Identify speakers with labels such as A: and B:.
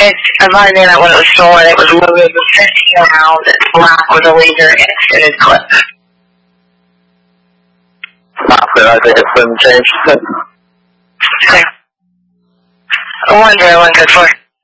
A: I might have that when it was stolen. It was loaded with 15 rounds and black with a laser and extended clip.
B: I think it's been changed.
A: Okay. I wonder, I wasn't good for it.